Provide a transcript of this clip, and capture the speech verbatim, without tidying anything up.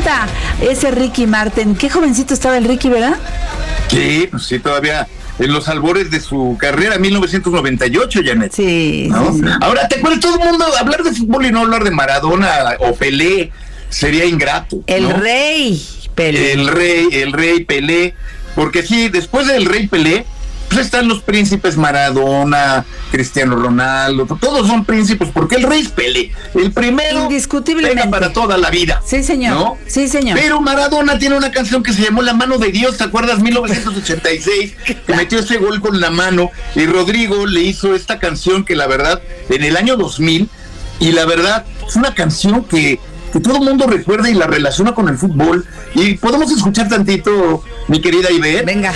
encanta ese Ricky Martin. Qué jovencito estaba el Ricky, ¿verdad? Sí, pues sí, todavía en los albores de su carrera, mil novecientos noventa y ocho, Janet. Sí, ¿no? sí, sí. Ahora, ¿te acuerdas? Todo el mundo, hablar de fútbol y no hablar de Maradona o Pelé sería ingrato. El ¿no? rey Pelé. El rey, el rey Pelé, porque sí, después del rey Pelé, pues están los príncipes Maradona, Cristiano Ronaldo, todos son príncipes, porque el rey es Pelé, el primero indiscutiblemente pega para toda la vida. Sí, señor. ¿no? Sí, señor. Pero Maradona tiene una canción que se llamó La Mano de Dios, ¿te acuerdas? mil novecientos ochenta y seis, que metió ese gol con la mano, y Rodrigo le hizo esta canción que la verdad, en el año dos mil, y la verdad, es una canción que que todo el mundo recuerda y la relaciona con el fútbol. Y podemos escuchar tantito, mi querida Ivette. Venga.